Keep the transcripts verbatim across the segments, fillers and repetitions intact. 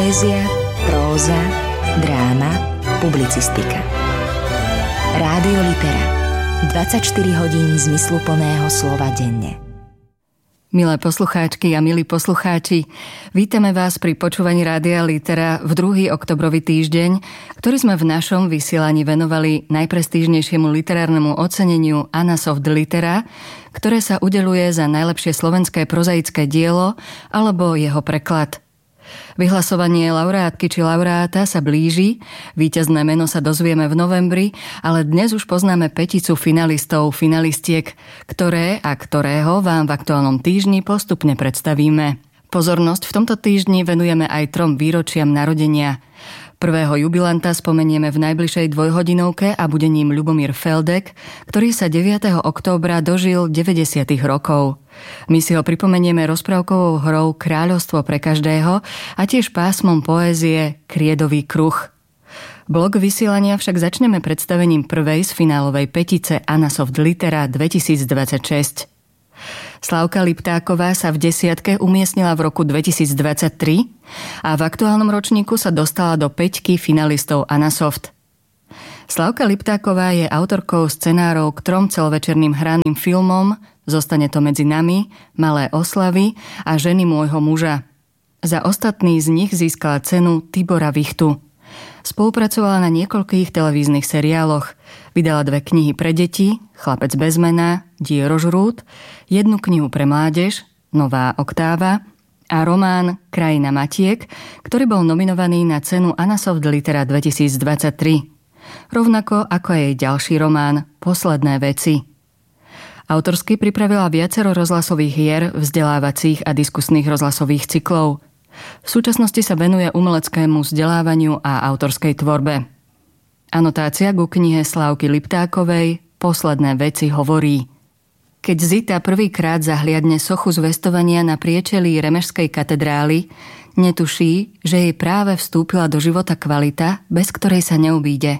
Poézia, próza, dráma, publicistika. Rádio Litera. dvadsaťštyri hodín zmysluplného slova denne. Milé poslucháčky a milí poslucháči, vítame vás pri počúvaní Rádia Litera v druhý oktobrový týždeň, ktorý sme v našom vysielaní venovali najprestížnejšiemu literárnemu oceneniu Anna Soft Litera, ktoré sa udeľuje za najlepšie slovenské prozaické dielo alebo jeho preklad. Vyhlasovanie laureátky či laureáta sa blíži, víťazné meno sa dozvieme v novembri, ale dnes už poznáme päticu finalistov, finalistiek, ktoré a ktorého vám v aktuálnom týždni postupne predstavíme. Pozornosť v tomto týždni venujeme aj trom výročiam narodenia. Prvého jubilanta spomenieme v najbližšej dvojhodinovke a bude ním Ľubomír Feldek, ktorý sa deviateho októbra dožil deväťdesiat rokov. My si ho pripomenieme rozprávkovou hrou Kráľovstvo pre každého a tiež pásmom poézie Kriedový kruh. Blok vysielania však začneme predstavením prvej z finálovej petice Anna Soft Litera dvetisícdvadsaťšesť. Slávka Liptáková sa v desiatke umiestnila v roku dvetisícdvadsaťtri a v aktuálnom ročníku sa dostala do päťky finalistov Anna Soft. Slávka Liptáková je autorkou scenárov k trom celovečerným hraným filmom Zostane to medzi nami, Malé oslavy a Ženy môjho muža. Za ostatný z nich získala cenu Tibora Vichtu. Spolupracovala na niekoľkých televíznych seriáloch. Vydala dve knihy pre deti, Chlapec bez mena, Dierožrút, jednu knihu pre mládež, Nová oktáva a román Krajina matiek, ktorý bol nominovaný na cenu Anna Soft Litera dvetisícdvadsaťtri. Rovnako ako jej ďalší román Posledné veci. Autorsky pripravila viacero rozhlasových hier, vzdelávacích a diskusných rozhlasových cyklov. V súčasnosti sa venuje umeleckému vzdelávaniu a autorskej tvorbe. Anotácia ku knihe Slávky Liptákovej Posledné veci hovorí: Keď Zita prvýkrát zahliadne sochu zvestovania na priečelí Remešskej katedrály, netuší, že jej práve vstúpila do života kvalita, bez ktorej sa neobíde.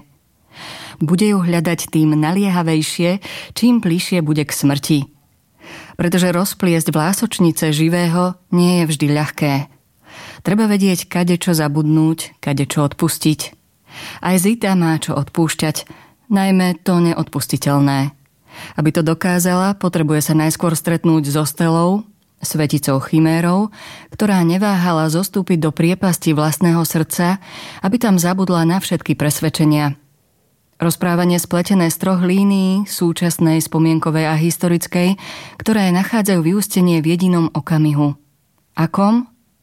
Bude ju hľadať tým naliehavejšie, čím bližšie bude k smrti. Pretože rozpliesť vlásočnice živého nie je vždy ľahké. Treba vedieť, kade čo zabudnúť, kade čo odpustiť. Aj Zita má čo odpúšťať, najmä to neodpustiteľné. Aby to dokázala, potrebuje sa najskôr stretnúť so Stelou, sveticou chimérou, ktorá neváhala zostúpiť do priepasti vlastného srdca, aby tam zabudla na všetky presvedčenia. Rozprávanie spletené z troch línií, súčasnej, spomienkovej a historickej, ktoré nachádzajú vyústenie v jedinom okamihu. Akom?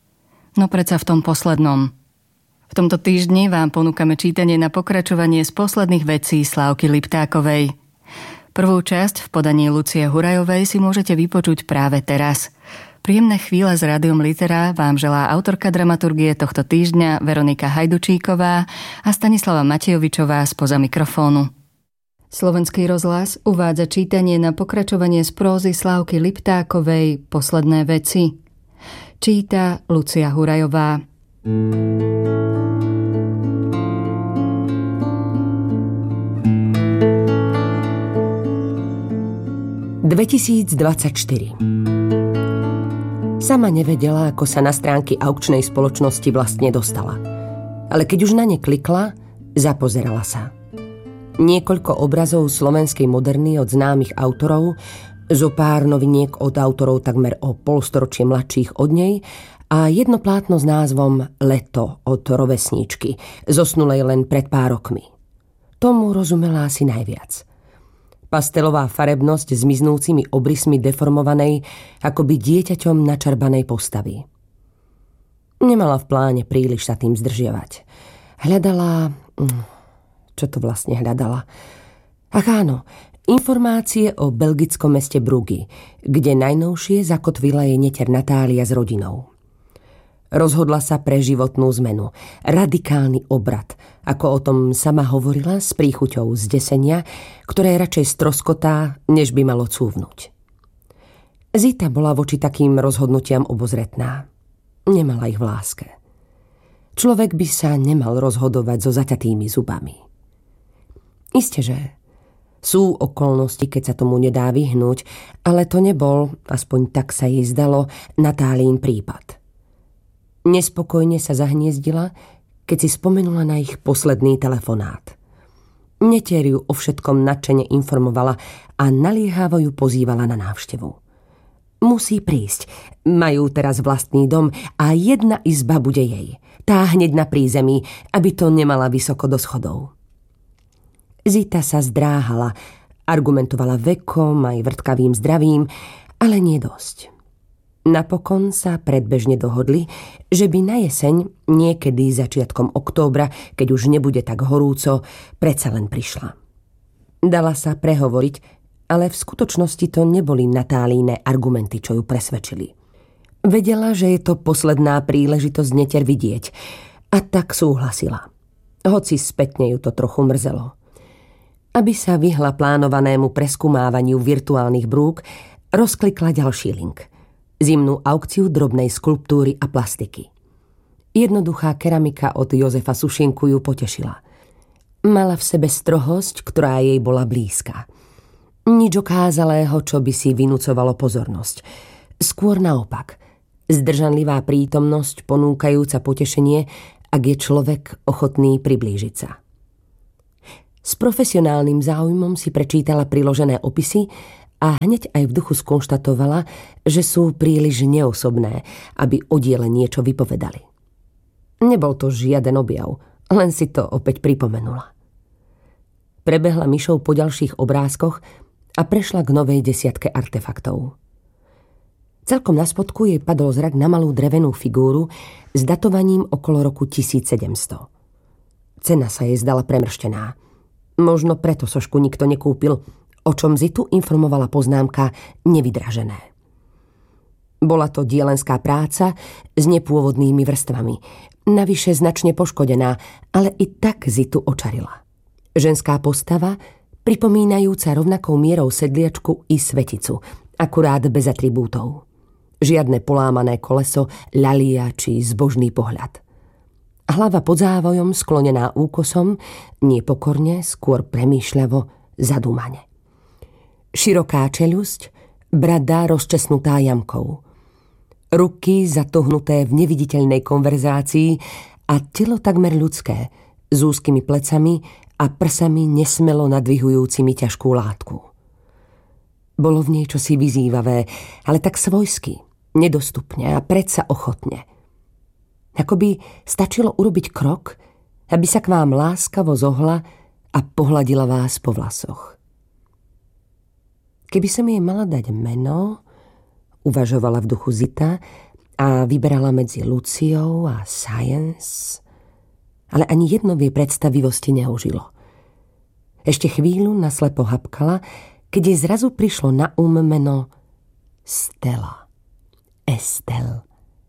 No predsa v tom poslednom. V tomto týždni vám ponúkame čítanie na pokračovanie z posledných vecí Slávky Liptákovej. Prvú časť v podaní Lucie Hurajovej si môžete vypočuť práve teraz. Príjemné chvíle s Rádiom Litera vám želá autorka dramaturgie tohto týždňa Veronika Hajdučíková a Stanislava Matejovičová spoza mikrofónu. Slovenský rozhlas uvádza čítanie na pokračovanie z prózy Slávky Liptákovej Posledné veci. Číta Lucia Hurajová. dvetisícdvadsaťštyri. Sama nevedela, ako sa na stránky aukčnej spoločnosti vlastne dostala. Ale keď už na ne klikla, zapozerala sa. Niekoľko obrazov slovenskej moderny od známych autorov, zo pár noviniek od autorov takmer o polstoročie mladších od nej a jedno plátno s názvom Leto od rovesníčky, zosnulej len pred pár rokmi. Tomu rozumela asi najviac. Pastelová farebnosť s miznúcimi obrysmi deformovanej, akoby dieťaťom načarbanej postavy. Nemala v pláne príliš sa tým zdržiavať. Hľadala... Čo to vlastne hľadala? Ach áno, informácie o belgickom meste Bruggy, kde najnovšie zakotvila jej neter Natália s rodinou. Rozhodla sa pre životnú zmenu, radikálny obrat, ako o tom sama hovorila s príchuťou zdesenia, ktoré radšej stroskotá, než by malo cúvnuť. Zita bola voči takým rozhodnutiam obozretná. Nemala ich v láske. Človek by sa nemal rozhodovať so zaťatými zubami. Isteže, sú okolnosti, keď sa tomu nedá vyhnúť, ale to nebol, aspoň tak sa jej zdalo, Natálín prípad. Nespokojne sa zahniezdila, keď si spomenula na ich posledný telefonát. Netier ju o všetkom nadšene informovala a naliehavo ju pozývala na návštevu. Musí prísť. Majú teraz vlastný dom a jedna izba bude jej. Tá hneď na prízemí, aby to nemala vysoko do schodov. Zita sa zdráhala, argumentovala vekom aj vrtkavým zdravím, ale nie dosť. Napokon sa predbežne dohodli, že by na jeseň, niekedy začiatkom októbra, keď už nebude tak horúco, predsa len prišla. Dala sa prehovoriť, ale v skutočnosti to neboli Natálíne argumenty, čo ju presvedčili. Vedela, že je to posledná príležitosť netier vidieť, a tak súhlasila. Hoci spätne ju to trochu mrzelo. Aby sa vyhla plánovanému preskumávaniu virtuálnych brúk, rozklikla ďalší link. Zimnú aukciu drobnej skulptúry a plastiky. Jednoduchá keramika od Jozefa Sušinku ju potešila. Mala v sebe strohosť, ktorá jej bola blízka. Nič okázalého, čo by si vynúcovalo pozornosť. Skôr naopak. Zdržanlivá prítomnosť, ponúkajúca potešenie, ak je človek ochotný priblížiť sa. S profesionálnym záujmom si prečítala priložené opisy a hneď aj v duchu skonštatovala, že sú príliš neosobné, aby o diele niečo vypovedali. Nebol to žiaden objav, len si to opäť pripomenula. Prebehla myšou po ďalších obrázkoch a prešla k novej desiatke artefaktov. Celkom na spodku jej padol zrak na malú drevenú figúru s datovaním okolo roku tisícsedemsto. Cena sa jej zdala premrštená. Možno preto sošku nikto nekúpil, o čom Zitu informovala poznámka nevydražené. Bola to dielenská práca s nepôvodnými vrstvami, navyše značne poškodená, ale i tak Zitu očarila. Ženská postava, pripomínajúca rovnakou mierou sedliačku i sveticu, akurát bez atribútov. Žiadne polámané koleso, ľalia či zbožný pohľad. Hlava pod závojom sklonená úkosom, nie pokorne, skôr premýšľavo, zadúmane. Široká čeľusť, brada rozčesnutá jamkou. Ruky zatohnuté v neviditeľnej konverzácii a telo takmer ľudské, s úzkymi plecami a prsami nesmelo nadvihujúcimi ťažkú látku. Bolo v nej čosi vyzývavé, ale tak svojsky, nedostupne a predsa ochotne. Akoby stačilo urobiť krok, aby sa k vám láskavo zohla a pohľadila vás po vlasoch. Keby som jej mala dať meno, uvažovala v duchu Zita a vyberala medzi Luciou a Science, ale ani jedno v jej predstavivosti neužilo. Ešte chvíľu naslepo hapkala, keď jej zrazu prišlo na um meno Stella. Estelle.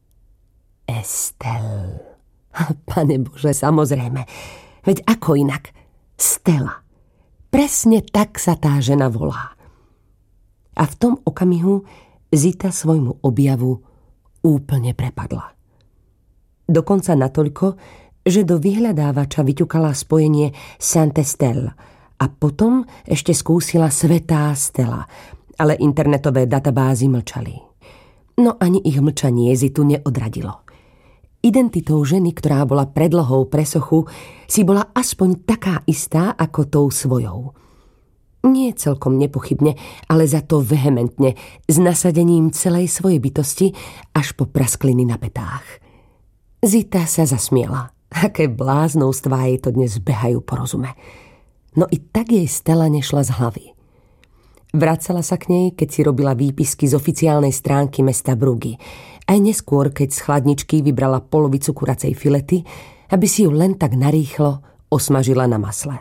Estelle. Pane Bože, samozrejme. Veď ako inak? Stella. Presne tak sa tá žena volá. A v tom okamihu Zita svojmu objavu úplne prepadla. Dokonca natoľko, že do vyhľadávača vyťukala spojenie Sainte Stelle a potom ešte skúsila Svätá Stella, ale internetové databázy mlčali. No ani ich mlčanie Zitu neodradilo. Identitou ženy, ktorá bola predlohou presochu, si bola aspoň taká istá ako tou svojou. Nie celkom nepochybne, ale za to vehementne, s nasadením celej svojej bytosti až po praskliny na petách. Zita sa zasmiela. Aké bláznovstvá jej to dnes behajú po rozume. No i tak jej Stella nešla z hlavy. Vracala sa k nej, keď si robila výpisky z oficiálnej stránky mesta Brugy. Aj neskôr, keď z chladničky vybrala polovicu kuracej filety, aby si ju len tak narýchlo osmažila na masle.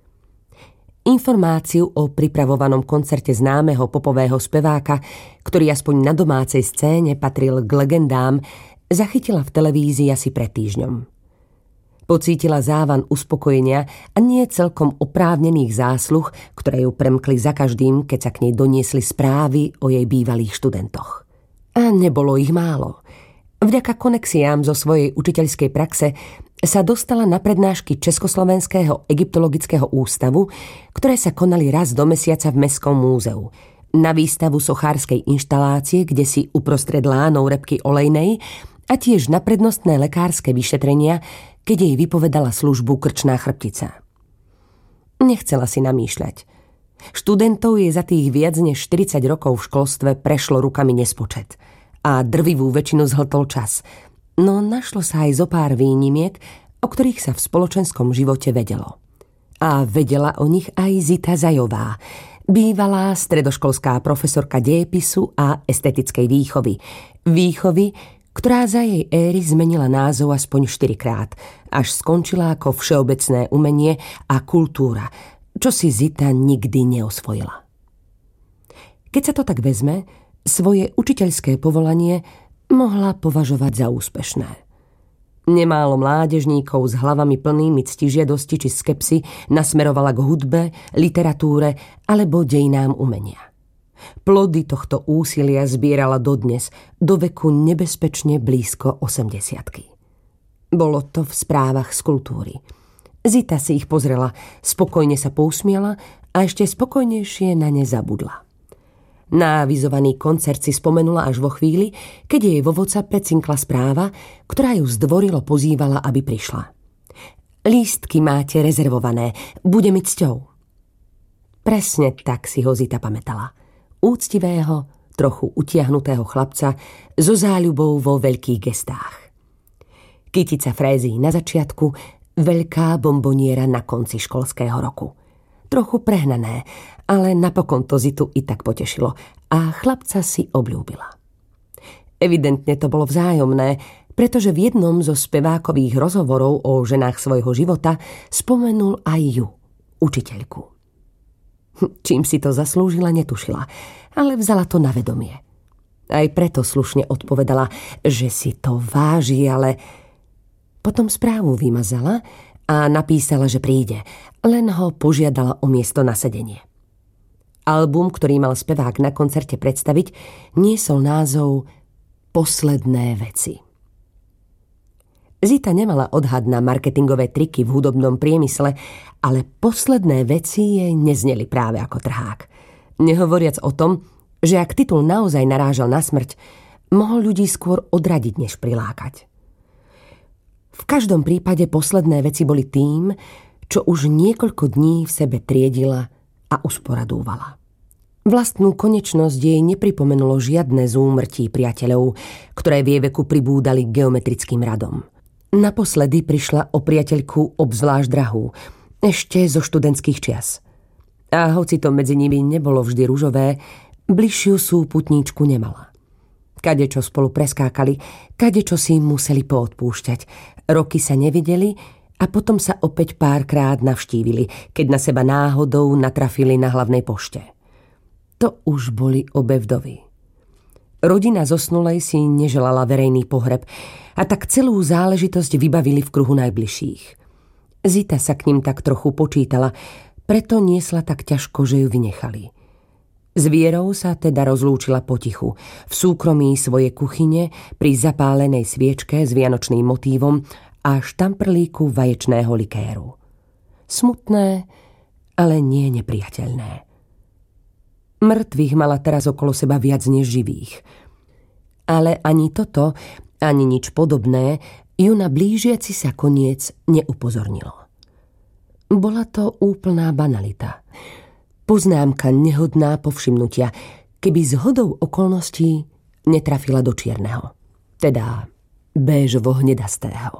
Informáciu o pripravovanom koncerte známeho popového speváka, ktorý aspoň na domácej scéne patril k legendám, zachytila v televízii asi pred týždňom. Pocítila závan uspokojenia a nie celkom oprávnených zásluh, ktoré ju premkli za každým, keď sa k nej doniesli správy o jej bývalých študentoch. A nebolo ich málo. Vďaka konexiám zo svojej učiteľskej praxe sa dostala na prednášky Československého egyptologického ústavu, ktoré sa konali raz do mesiaca v Mestskom múzeu, na výstavu sochárskej inštalácie, kde si uprostred lánov repky olejnej a tiež na prednostné lekárske vyšetrenia, keď jej vypovedala službu krčná chrbtica. Nechcela si namýšľať. Študentov je za tých viac než štyridsať rokov v školstve prešlo rukami nespočet a drvivú väčšinu zhltol čas, no našlo sa aj zo pár výnimiek, o ktorých sa v spoločenskom živote vedelo. A vedela o nich aj Zita Zajová, bývalá stredoškolská profesorka dejepisu a estetickej výchovy. Výchovy, ktorá za jej éry zmenila názov aspoň štyrikrát, až skončila ako všeobecné umenie a kultúra, čo si Zita nikdy neosvojila. Keď sa to tak vezme, svoje učiteľské povolanie mohla považovať za úspešné. Nemálo mládežníkov s hlavami plnými ctižiadosti či skepsy nasmerovala k hudbe, literatúre alebo dejinám umenia. Plody tohto úsilia zbierala dodnes, do veku nebezpečne blízko osemdesiatky. Bolo to v správach z kultúry. Zita si ich pozrela, spokojne sa pousmiala a ešte spokojnejšie na ne zabudla. Na avizovaný koncert si spomenula až vo chvíli, keď jej vo WhatsAppe cinkla správa, ktorá ju zdvorilo pozývala, aby prišla. Lístky máte rezervované, bude mi cťou. Presne tak si ho Zita pamätala. Úctivého, trochu utiahnutého chlapca so záľubou vo veľkých gestách. Kytica frézí na začiatku, veľká bomboniera na konci školského roku. Trochu prehnané, ale napokon to Zitu i tak potešilo a chlapca si obľúbila. Evidentne to bolo vzájomné, pretože v jednom zo spevákových rozhovorov o ženách svojho života spomenul aj ju, učiteľku. Čím si to zaslúžila, netušila, ale vzala to na vedomie. Aj preto slušne odpovedala, že si to váži, ale potom správu vymazala a napísala, že príde, len ho požiadala o miesto na sedenie. Album, ktorý mal spevák na koncerte predstaviť, niesol názov Posledné veci. Zita nemala odhad na marketingové triky v hudobnom priemysle, ale posledné veci jej nezneli práve ako trhák. Nehovoriac o tom, že ak titul naozaj narážal na smrť, mohol ľudí skôr odradiť, než prilákať. V každom prípade posledné veci boli tým, čo už niekoľko dní v sebe triedila a usporadúvala. Vlastnú konečnosť jej nepripomenulo žiadne zúmrtí priateľov, ktoré v jej veku pribúdali geometrickým radom. Naposledy prišla o priateľku obzvlášť drahú, ešte zo študentských čias. A hoci to medzi nimi nebolo vždy ružové, bližšiu súputníčku nemala. Kadečo spolu preskákali, kadečo si museli poodpúšťať. Roky sa nevideli a potom sa opäť párkrát navštívili, keď na seba náhodou natrafili na hlavnej pošte. To už boli obe vdovy. Rodina zosnulej si neželala verejný pohreb a tak celú záležitosť vybavili v kruhu najbližších. Zita sa k ním tak trochu počítala, preto niesla tak ťažko, že ju vynechali. S Vierou sa teda rozlúčila potichu, v súkromí svojej kuchyne, pri zapálenej sviečke s vianočným motívom a štamprlíku vaječného likéru. Smutné, ale nie nepriateľné. Mŕtvych mala teraz okolo seba viac než živých. Ale ani toto, ani nič podobné ju na blížiaci sa koniec neupozornilo. Bola to úplná banalita. Poznámka nehodná povšimnutia, keby zhodou okolností netrafila do čierneho, teda béžovo-hnedastého.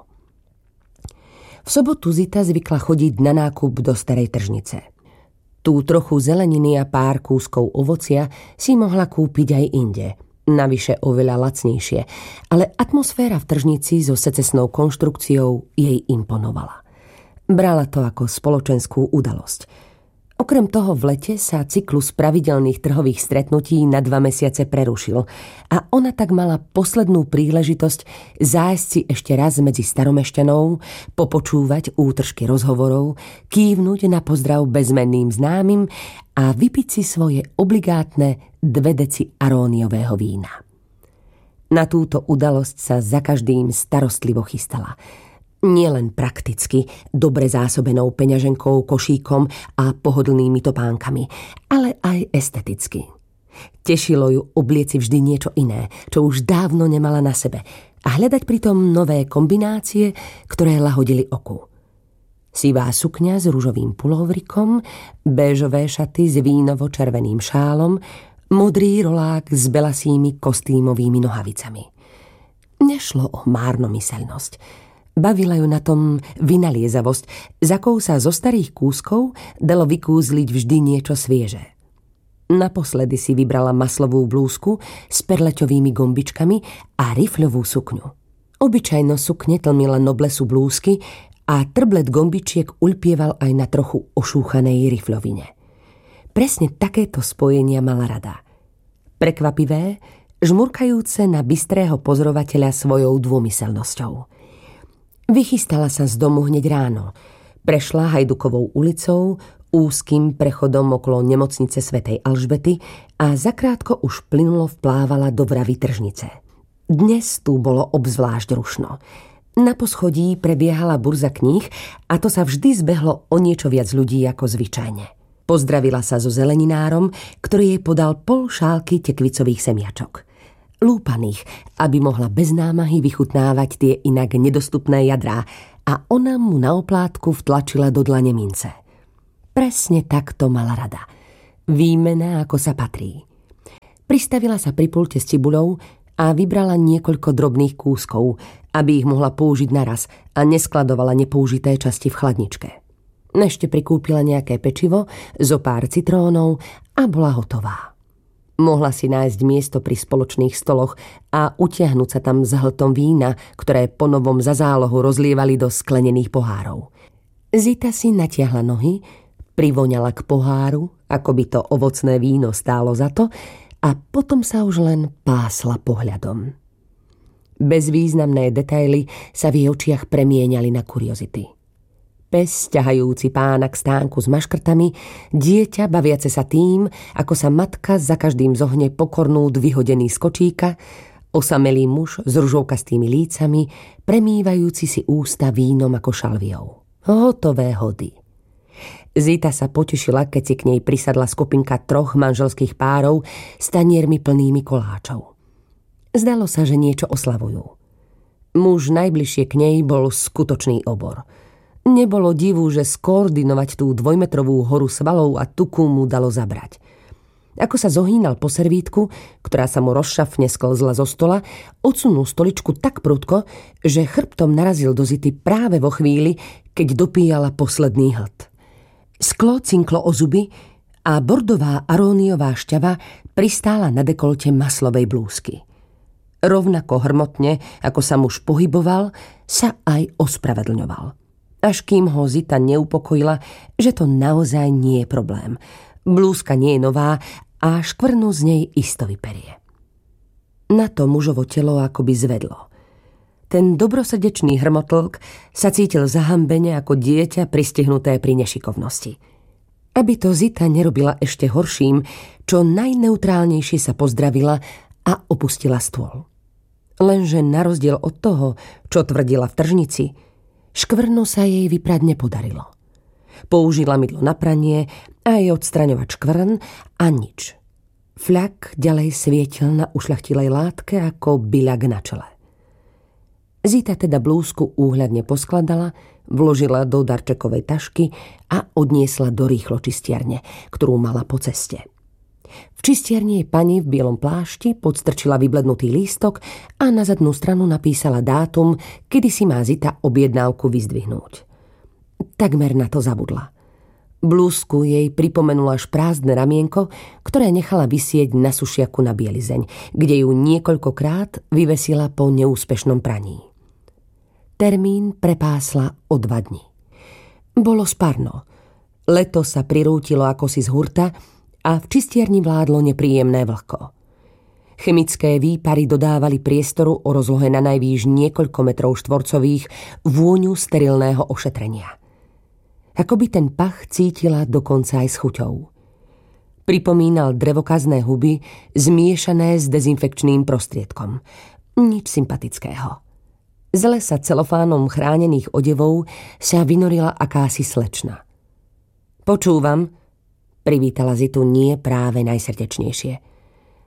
V sobotu Zita zvykla chodiť na nákup do starej tržnice. Tú trochu zeleniny a pár kúskov ovocia si mohla kúpiť aj inde, navyše oveľa lacnejšie, ale atmosféra v tržnici so secesnou konštrukciou jej imponovala. Brala to ako spoločenskú udalosť. Okrem toho v lete sa cyklus pravidelných trhových stretnutí na dva mesiace prerušil a ona tak mala poslednú príležitosť zájsť si ešte raz medzi staromešťanou, popočúvať útržky rozhovorov, kývnuť na pozdrav bezmenným známym a vypiť si svoje obligátne dve deci aróniového vína. Na túto udalosť sa za každým starostlivo chystala. Nielen prakticky, dobre zásobenou peňaženkou, košíkom a pohodlnými topánkami, ale aj esteticky. Tešilo ju oblieci vždy niečo iné, čo už dávno nemala na sebe, a hľadať pritom nové kombinácie, ktoré lahodili oku. Sivá sukňa s ružovým pulovrikom, béžové šaty s vínovo-červeným šálom, modrý rolák s belasými kostýmovými nohavicami. Nešlo o márnomyselnosť. Bavila ju na tom vynaliezavosť, z akou sa zo starých kúskov dalo vykúzliť vždy niečo svieže. Naposledy si vybrala maslovú blúzku s perleťovými gombičkami a rifľovú sukňu. Obyčajno sukne tlmila noblesu blúzky a trblet gombičiek uľpieval aj na trochu ošúchanej rifľovine. Presne takéto spojenia mala rada. Prekvapivé, žmurkajúce na bystrého pozorovateľa svojou dômyselnosťou. Vychystala sa z domu hneď ráno. Prešla Hajdukovou ulicou, úzkým prechodom okolo nemocnice svätej Alžbety a zakrátko už plynulo vplávala do vravy tržnice. Dnes tu bolo obzvlášť rušno. Na poschodí prebiehala burza kníh a to sa vždy zbehlo o niečo viac ľudí ako zvyčajne. Pozdravila sa so zeleninárom, ktorý jej podal pol šálky tekvicových semiačok. Lúpaných, aby mohla bez námahy vychutnávať tie inak nedostupné jadrá, a ona mu na oplátku vtlačila do dlane mince. Presne takto mala rada. Výmena, ako sa patrí. Pristavila sa pri pulte s cibuľou a vybrala niekoľko drobných kúskov, aby ich mohla použiť naraz a neskladovala nepoužité časti v chladničke. Ešte prikúpila nejaké pečivo, zo pár citrónov a bola hotová. Mohla si nájsť miesto pri spoločných stoloch a utiahnuť sa tam s hltom vína, ktoré ponovom za zálohu rozlievali do sklenených pohárov. Zita si natiahla nohy, privoňala k poháru, ako by to ovocné víno stálo za to, a potom sa už len pásla pohľadom. Bezvýznamné detaily sa v jej očiach premieňali na kuriozity. Pes ťahajúci pána k stánku s maškrtami, dieťa baviace sa tým, ako sa matka za každým zohne pokornút vyhodený z kočíka, osamelý muž s ružovkastými lícami, premývajúci si ústa vínom ako šalviou. Hotové hody. Zita sa potešila, keď si k nej prisadla skupinka troch manželských párov s taniermi plnými koláčov. Zdalo sa, že niečo oslavujú. Muž najbližšie k nej bol skutočný obor. Nebolo divu, že skoordinovať tú dvojmetrovú horu svalov a tuku mu dalo zabrať. Ako sa zohýnal po servítku, ktorá sa mu rozšafne sklzla zo stola, odsunul stoličku tak prudko, že chrbtom narazil do Zity práve vo chvíli, keď dopíjala posledný hlad. Sklo cinklo o zuby a bordová aróniová šťava pristála na dekolte maslovej blúzky. Rovnako hrmotne, ako sa muž pohyboval, sa aj ospravedlňoval. Až kým ho Zita neupokojila, že to naozaj nie je problém. Blúzka nie je nová a škvrnu z nej isto vyperie. Na to mužovo telo akoby zvedlo. Ten dobrosrdečný hrmotlk sa cítil zahambene ako dieťa pristihnuté pri nešikovnosti. Aby to Zita nerobila ešte horším, čo najneutrálnejšie sa pozdravila a opustila stôl. Lenže na rozdiel od toho, čo tvrdila v tržnici, škvrnu sa jej vyprať nepodarilo. Použila mydlo na pranie a aj odstraňovať škvrn a nič. Fľak ďalej svietil na ušľachtilej látke ako byľak na čele. Zita teda blúzku úhľadne poskladala, vložila do darčekovej tašky a odniesla do rýchlo čistiarne, ktorú mala po ceste. V čistiarni jej pani v bielom plášti podstrčila vyblednutý lístok a na zadnú stranu napísala dátum, kedy si má Zita objednávku vyzdvihnúť. Takmer na to zabudla. Blúzku jej pripomenula až prázdne ramienko, ktoré nechala visieť na sušiaku na bielizeň, kde ju niekoľkokrát vyvesila po neúspešnom praní. Termín prepásla o dva dni. Bolo sparno. Leto sa prirútilo akosi z hurta a v čistiarni vládlo nepríjemné vlhko. Chemické výpary dodávali priestoru o rozlohe na najvýš niekoľko metrov štvorcových vôňu sterilného ošetrenia. Akoby ten pach cítila dokonca aj s chuťou. Pripomínal drevokazné huby zmiešané s dezinfekčným prostriedkom. Nič sympatického. Z lesa celofánom chránených odevov sa vynorila akási slečna. Počúvam, privítala Zitu nie práve najsrdečnejšie.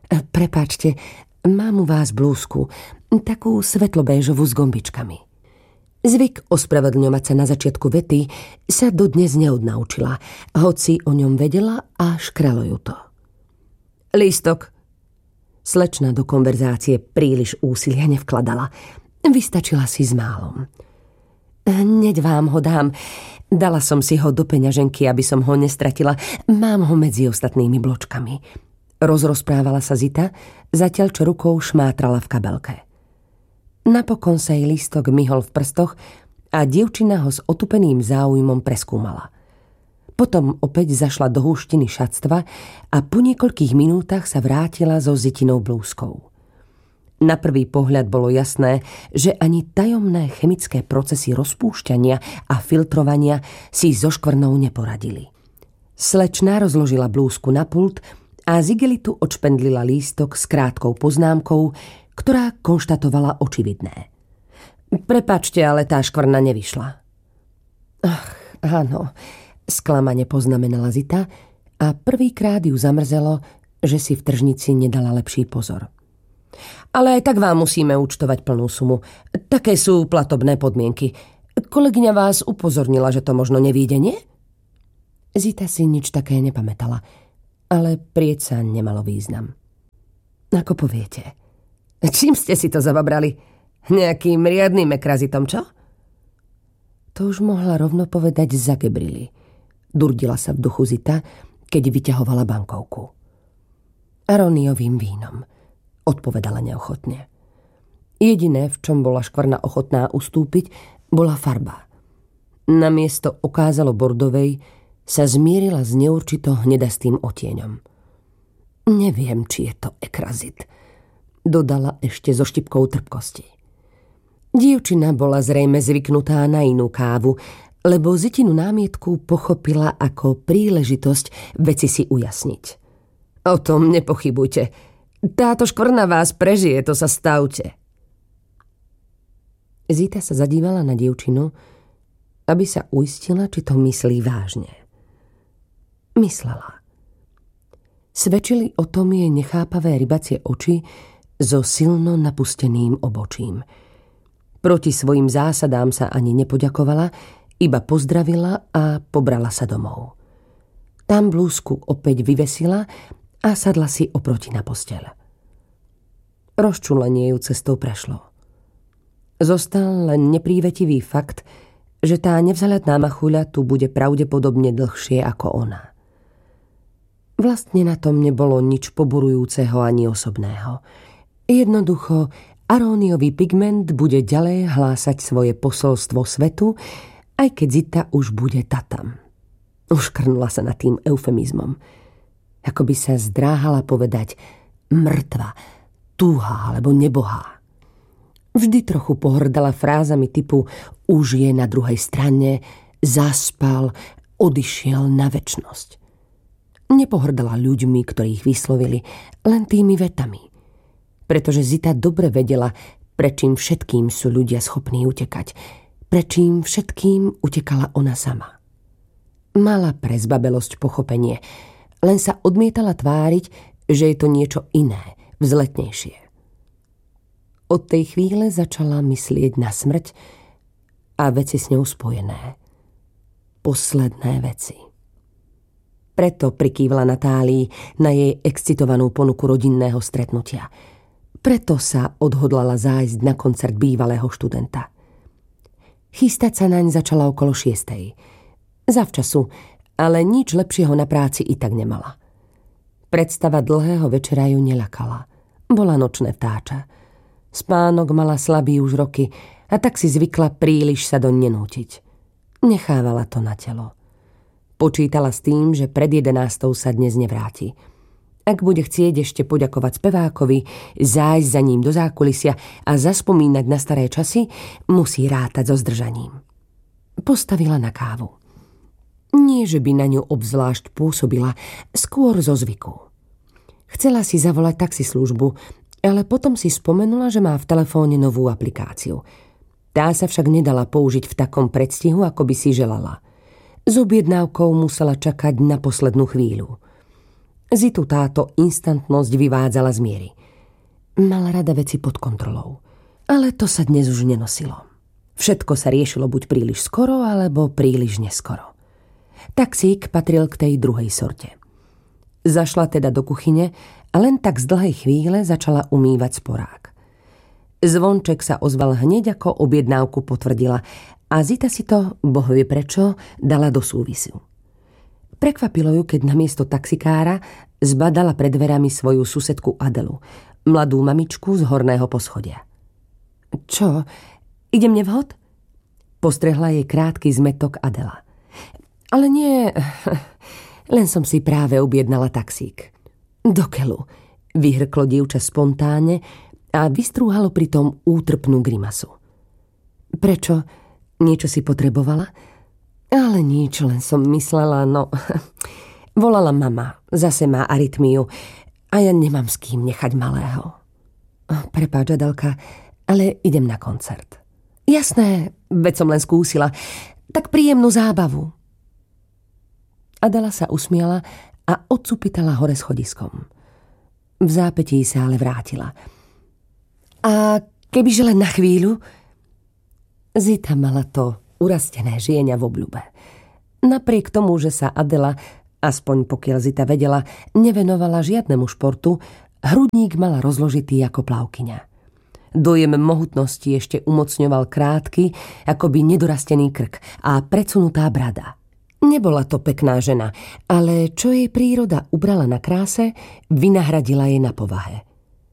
Prepáčte, mám u vás blúzku, takú svetlobéžovú s gombičkami. Zvyk ospravedlňovať sa na začiatku vety sa dodnes neodnaučila, hoci o ňom vedela a škralo ju to. Lístok. Slečna do konverzácie príliš úsilia nevkladala. Vystačila si s málom. Hneď vám ho dám. Dala som si ho do peňaženky, aby som ho nestratila. Mám ho medzi ostatnými bločkami. Rozrozprávala sa Zita, zatiaľ čo rukou šmátrala v kabelke. Napokon sa jej lístok myhol v prstoch a dievčina ho s otupeným záujmom preskúmala. Potom opäť zašla do húštiny šatstva a po niekoľkých minútach sa vrátila so Zitinou blúzkou. Na prvý pohľad bolo jasné, že ani tajomné chemické procesy rozpúšťania a filtrovania si so škvrnou neporadili. Slečna rozložila blúzku na pult a z igelitu odšpendlila lístok s krátkou poznámkou, ktorá konštatovala očividné. Prepáčte, ale tá škvrna nevyšla. Ach, áno, sklamane poznamenala Zita a prvýkrát ju zamrzelo, že si v tržnici nedala lepší pozor. Ale aj tak vám musíme účtovať plnú sumu. Také sú platobné podmienky. Kolegyňa vás upozornila, že to možno nevíde, nie? Zita si nič také nepamätala, ale prieca nemalo význam. Ako poviete? Čím ste si to zababrali? Nejakým riadnym ekrazitom, čo? To už mohla rovno povedať za gebrily. Durdila sa v duchu Zita, keď vyťahovala bankovku. Aróniovým vínom, odpovedala neochotne. Jediné, v čom bola škvrna ochotná ustúpiť, bola farba. Namiesto okázalo bordovej sa zmierila s neurčito hnedastým otieňom. Neviem, či je to ekrazit, dodala ešte so štipkou trpkosti. Dievčina bola zrejme zvyknutá na inú kávu, lebo Zitinu námietku pochopila ako príležitosť veci si ujasniť. O tom nepochybujte. Táto škvrna vás prežije, to sa stavte. Zita sa zadívala na dievčinu, aby sa uistila, či to myslí vážne. Myslela. Svedčili o tom jej nechápavé rybacie oči so silno napusteným obočím. Proti svojim zásadám sa ani nepoďakovala, iba pozdravila a pobrala sa domov. Tam blúzku opäť vyvesila a sadla si oproti na posteľ. Rozčúlenie ju cestou prešlo. Zostal len neprívetivý fakt, že tá nevzhľadná machuľa tu bude pravdepodobne dlhšie ako ona. Vlastne na tom nebolo nič poburujúceho ani osobného. Jednoducho, aróniový pigment bude ďalej hlásať svoje posolstvo svetu, aj keď Zita už bude tatam. Uškrnula sa nad tým eufemizmom. Ako by sa zdráhala povedať mŕtva, túha alebo nebohá. Vždy trochu pohrdala frázami typu už je na druhej strane, zaspal, odišiel na večnosť. Nepohrdala ľuďmi, ktorých vyslovili, len tými vetami. Pretože Zita dobre vedela, prečím všetkým sú ľudia schopní utekať. Prečím všetkým utekala ona sama. Mala pre zbabelosť pochopenie, len sa odmietala tváriť, že je to niečo iné, vzletnejšie. Od tej chvíle začala myslieť na smrť a veci s ňou spojené. Posledné veci. Preto prikývla Natálii na jej excitovanú ponuku rodinného stretnutia. Preto sa odhodlala zájsť na koncert bývalého študenta. Chystať sa naň začala okolo šiestej. Zavčasu, ale nič lepšieho na práci i tak nemala. Predstava dlhého večera ju neľakala. Bola nočné vtáča. Spánok mala slabý už roky a tak si zvykla príliš sa doň nenútiť. Nechávala to na telo. Počítala s tým, že pred jedenástou sa dnes nevráti. Ak bude chcieť ešte poďakovať spevákovi, zájsť za ním do zákulisia a zaspomínať na staré časy, musí rátať so zdržaním. Postavila na kávu. Nie, že by na ňu obzvlášť pôsobila, skôr zo zvyku. Chcela si zavolať taxislužbu, ale potom si spomenula, že má v telefóne novú aplikáciu. Tá sa však nedala použiť v takom predstihu, ako by si želala. S objednávkou musela čakať na poslednú chvíľu. Zitu táto instantnosť vyvádzala z miery. Mala rada veci pod kontrolou, ale to sa dnes už nenosilo. Všetko sa riešilo buď príliš skoro, alebo príliš neskoro. Taxík patril k tej druhej sorte. Zašla teda do kuchyne a len tak z dlhej chvíle začala umývať sporák. Zvonček sa ozval hneď, ako objednávku potvrdila a Zita si to, boh vie prečo, dala do súvisu. Prekvapilo ju, keď namiesto taxikára zbadala pred dverami svoju susedku Adelu, mladú mamičku z horného poschodia. Čo? Idem nevhod? Postrehla jej krátky zmetok Adela. Ale nie, len som si práve objednala taxík. Dokeľu, vyhrklo dievča spontánne a vystrúhalo pritom útrpnú grimasu. Prečo? Niečo si potrebovala? Ale nič, len som myslela, no... Volala mama, zase má arytmiu a ja nemám s kým nechať malého. Prepáč, Adelka, ale idem na koncert. Jasné, veď som len skúsila. Tak príjemnú zábavu. Adela sa usmiala a odsupitala hore schodiskom. V zápätí sa ale vrátila. A kebyže len na chvíľu? Zita mala to urastené žienia v obľúbe. Napriek tomu, že sa Adela, aspoň pokiaľ Zita vedela, nevenovala žiadnemu športu, hrudník mala rozložitý ako plavkyňa. Dojem mohutnosti ešte umocňoval krátky, akoby nedorastený krk a predsunutá brada. Nebola to pekná žena, ale čo jej príroda ubrala na kráse, vynahradila jej na povahe.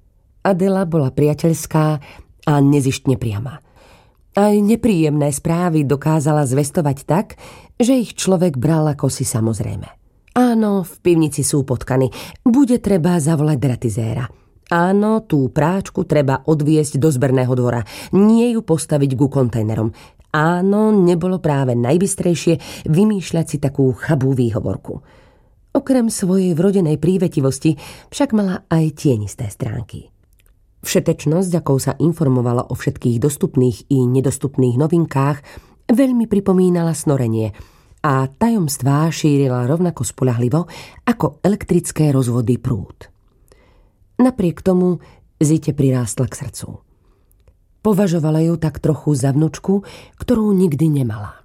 Adela bola priateľská a nezištne priama. Aj nepríjemné správy dokázala zvestovať tak, že ich človek bral ako si samozrejme. Áno, v pivnici sú potkany. Bude treba zavolať dratizéra. Áno, tú práčku treba odviesť do zberného dvora. Nie ju postaviť ku kontajnerom. Áno, nebolo práve najbystrejšie vymýšľať si takú chabú výhovorku. Okrem svojej vrodenej prívetivosti však mala aj tienisté stránky. Všetečnosť, akou sa informovala o všetkých dostupných i nedostupných novinkách, veľmi pripomínala snorenie a tajomstvá šírila rovnako spoľahlivo ako elektrické rozvody prúd. Napriek tomu Zite prirástla k srdcu. Považovala ju tak trochu za vnučku, ktorú nikdy nemala.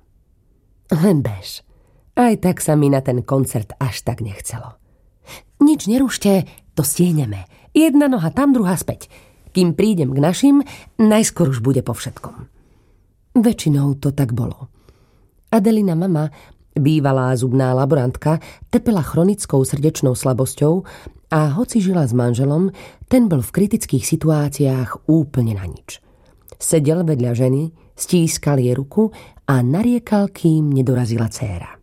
Len bež. Aj tak sa mi na ten koncert až tak nechcelo. Nič nerušte, to stihneme. Jedna noha tam, druhá späť. Kým prídem k našim, najskôr už bude po všetkom. Väčšinou to tak bolo. Adelina mama, bývalá zubná laborantka, trpela chronickou srdečnou slabosťou a hoci žila s manželom, ten bol v kritických situáciách úplne na nič. Sedel vedľa ženy, stískal jej ruku a nariekal, kým nedorazila dcéra.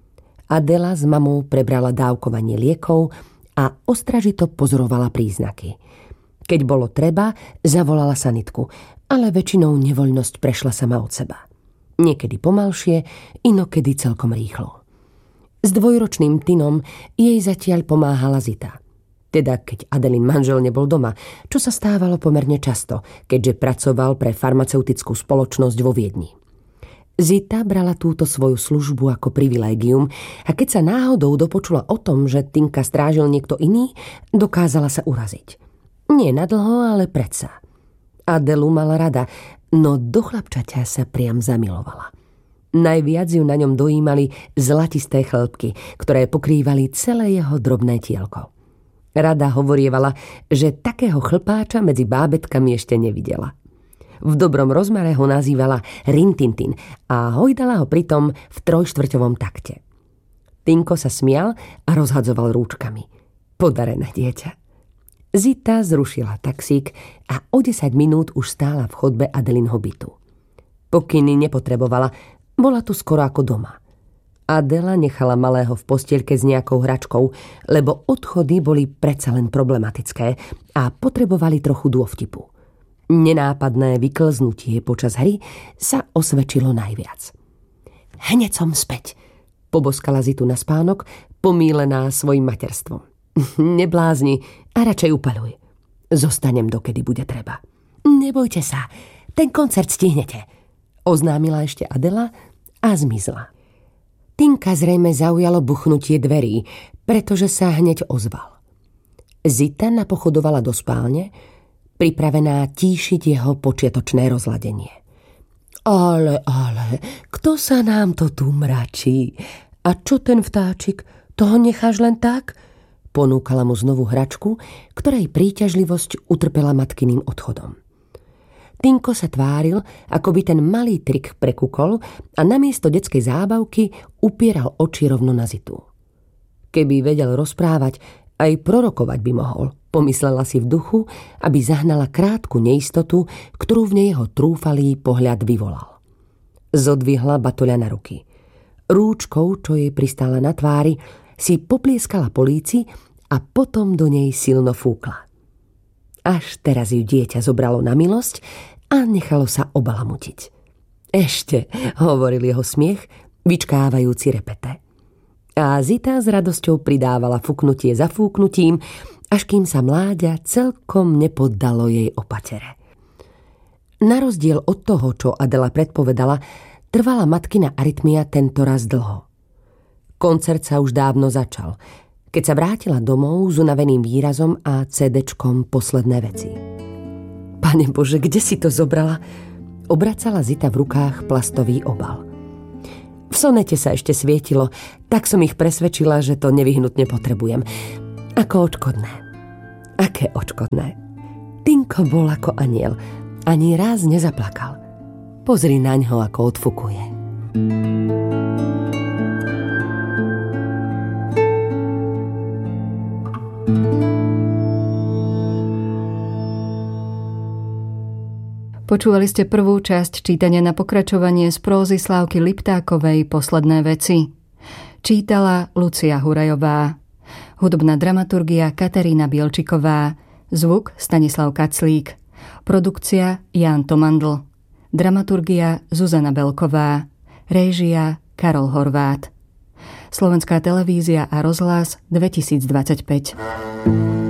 Adela s mamou prebrala dávkovanie liekov a ostražito pozorovala príznaky. Keď bolo treba, zavolala sanitku, ale väčšinou nevoľnosť prešla sama od seba. Niekedy pomalšie, inokedy celkom rýchlo. S dvojročným Tinom jej zatiaľ pomáhala Zita. Teda keď Adelin manžel nebol doma, čo sa stávalo pomerne často, keďže pracoval pre farmaceutickú spoločnosť vo Viedni. Zita brala túto svoju službu ako privilégium a keď sa náhodou dopočula o tom, že Tinka strážil niekto iný, dokázala sa uraziť. Nie nadlho, ale predsa. Adelu mala rada, no do chlapčaťa sa priam zamilovala. Najviac ju na ňom dojímali zlatisté chlpky, ktoré pokrývali celé jeho drobné tielko. Rada hovorievala, že takého chlpáča medzi bábetkami ešte nevidela. V dobrom rozmere ho nazývala Rintintin a hojdala ho pritom v trojštvrťovom takte. Tinko sa smial a rozhadzoval rúčkami. Podarené dieťa. Zita zrušila taxík a o desať minút už stála v chodbe Adelinho bytu. Pokyny nepotrebovala, bola tu skoro ako doma. Adela nechala malého v postielke s nejakou hračkou, lebo odchody boli predsa len problematické a potrebovali trochu dôvtipu. Nenápadné vyklznutie počas hry sa osvedčilo najviac. Hneď som späť, poboskala Zitu na spánok, pomílená svojim materstvom. Neblázni a radšej upaľuj. Zostanem, dokedy bude treba. Nebojte sa, ten koncert stihnete, oznámila ešte Adela a zmizla. Tinka zrejme zaujalo buchnutie dverí, pretože sa hneď ozval. Zita napochodovala do spálne, pripravená tíšiť jeho počiatočné rozladenie. Ale, ale, kto sa nám to tu mračí? A čo ten vtáčik? Toho necháš len tak? Ponúkala mu znovu hračku, ktorej príťažlivosť utrpela matkyným odchodom. Tinko sa tváril, ako by ten malý trik prekukol a namiesto detskej zábavky upieral oči rovno na Zitu. Keby vedel rozprávať, aj prorokovať by mohol, pomyslela si v duchu, aby zahnala krátku neistotu, ktorú v nej jeho trúfalý pohľad vyvolal. Zodvihla batoľa na ruky. Rúčkou, čo jej pristála na tvári, si poplieskala po líci a potom do nej silno fúkla. Až teraz ju dieťa zobralo na milosť a nechalo sa obalamutiť. Ešte, hovoril jeho smiech, vyčkávajúci repete. A Zita s radosťou pridávala fúknutie za fúknutím, až kým sa mláďa celkom nepoddalo jej opatere. Na rozdiel od toho, čo Adela predpovedala, trvala matkina arytmia tentoraz dlho. Koncert sa už dávno začal, keď sa vrátila domov s unaveným výrazom a cédečkom Posledné veci. Pane Bože, kde si to zobrala? Obracala Zita v rukách plastový obal. V sonete sa ešte svietilo, tak som ich presvedčila, že to nevyhnutne potrebujem. Ako odškodné. Aké odškodné? Tinko bol ako aniel. Ani raz nezaplakal. Pozri naňho, ako odfukuje. Počúvali ste prvú časť čítania na pokračovanie z prózy Slávky Liptákovej Posledné veci. Čítala Lucia Hurajová. Hudobná dramaturgia Katarína Bielčiková. Zvuk Stanislav Kaclík. Produkcia Ján Tomandl. Dramaturgia Zuzana Belková. Réžia Karol Horvát. Slovenská televízia a rozhlas dvetisícdvadsaťpäť.